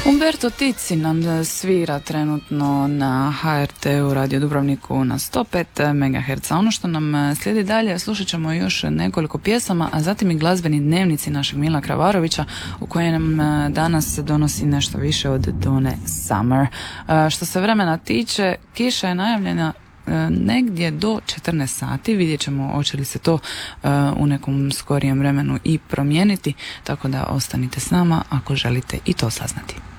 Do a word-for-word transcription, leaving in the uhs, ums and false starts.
Umberto Tici nam svira trenutno na H R T-u Radio Dubrovniku na sto pet megaherca. Ono što nam slijedi dalje, slušat ćemo još nekoliko pjesama, a zatim i glazbeni dnevnici našeg Mila Kravarovića, u kojem nam danas donosi nešto više od Done Summer. Što se vremena tiče, kiša je najavljena negdje do četrnaest sati, vidjet ćemo hoće li se to uh, u nekom skorijem vremenu i promijeniti, tako da ostanite s nama ako želite i to saznati.